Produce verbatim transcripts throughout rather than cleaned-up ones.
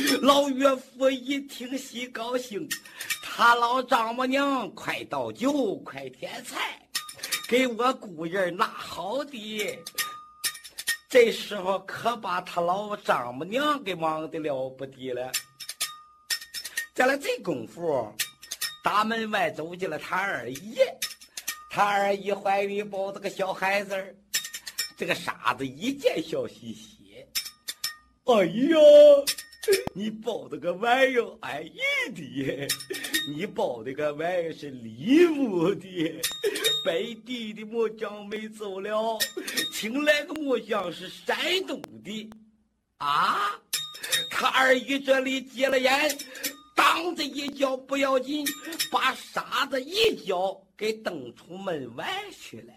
老岳父一听喜高兴，他老丈母娘快倒酒，快添菜，给我姑爷拿好的。这时候可把他老丈母娘给忙得了不得了。在了这功夫，大门外走进了他二爷，他二爷怀里抱着个小孩子儿。这个傻子一见笑嘻嘻，哎呀，你抱的个玩意儿，哎呀的，你抱的个玩意儿是礼物的，北地的木匠没走了，请来个木匠是山东的，啊！他二姨这里接了眼，当着一脚不要紧，把傻子一脚给蹬出门外去了。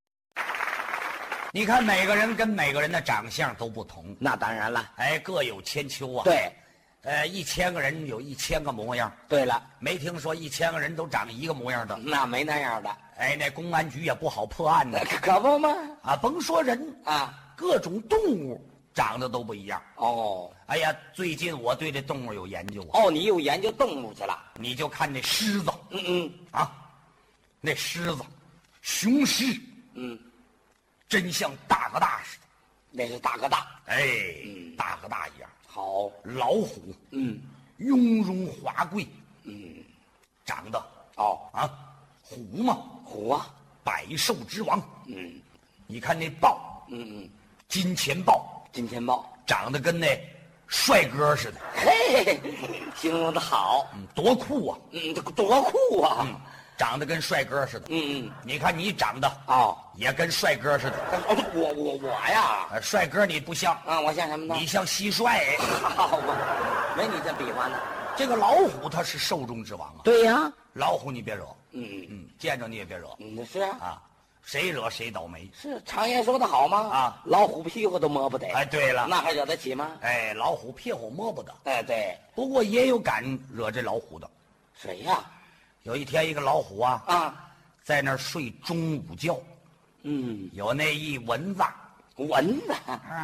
你看每个人跟每个人的长相都不同， 那当然了， 哎，各有千秋啊。 对， 呃，一千个人有一千个模样。 对了， 没听说一千个人都长一个模样的， 那没那样的。 哎，那公安局也不好破案呢。 可不吗？ 啊，甭说人啊， 各种动物长得都不一样。 哦， 哎呀，最近我对这动物有研究啊。 哦，你又研究动物去了？ 你就看那狮子， 嗯嗯啊，那狮子，雄狮， 嗯， 真像大哥大似的。 那是大哥大。 哎， 嗯大哥大一样。 好， 老虎， 嗯雍容华贵， 嗯， 长得哦， 啊，虎嘛， 虎啊， 百兽之王。 嗯你看那豹， 嗯嗯， 金钱豹， 金钱豹， 长得跟那帅哥似的， 嘿，形容的好， 嗯，多酷啊！ 嗯，这多酷啊！ 嗯，长得跟帅哥似的。 嗯嗯， 你看你长得哦， 也跟帅哥似的。 哦，我我我呀， 呃，帅哥你不像， 啊，我像什么呢？ 你像蟋蟀。 好吧，没你这比划呢。 这个老虎它是兽中之王啊。 对呀， 老虎你别惹， 嗯嗯，见着你也别惹嗯，是啊， 啊，谁惹谁倒霉。 是常言说的好吗？ 啊， 老虎屁股都摸不得。 哎，对了， 那还惹得起吗？ 哎，老虎屁股摸不得。 哎，对， 不过也有敢惹这老虎的。 谁呀？ 有一天，一个老虎啊， 啊， 在那儿睡中午觉， 嗯， 有那一蚊子， 蚊子，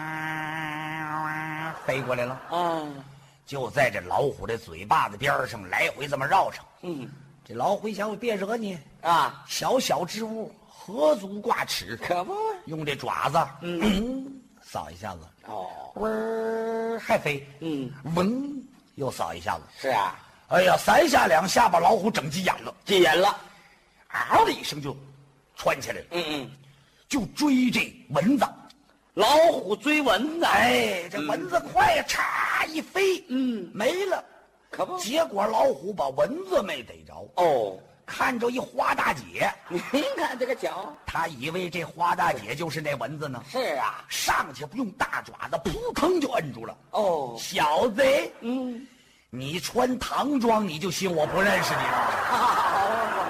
啊，飞过来了， 啊， 就在这老虎的嘴巴子边上来回这么绕上。 嗯， 这老虎一想，我别惹你， 啊， 小小之物，何足挂齿？ 可不， 用这爪子，嗯，扫一下子， 哦， 嗡儿还飞， 嗯， 嗡，又扫一下子。 是啊， 哎呀，三下两下把老虎整急眼了， 急眼了， 嗷的一声就窜起来了， 嗯嗯， 就追这蚊子。 老虎追蚊子， 哎，这蚊子快呀，嚓一飞， 嗯， 没了。 可不， 结果老虎把蚊子没逮着， 哦， 看着一花大姐， 您看这个脚， 他以为这花大姐就是那蚊子呢， 是啊， 上去用大爪子扑腾就摁住了。 哦， 小子， 嗯， 你穿唐装，你就信我不认识你了？ 好，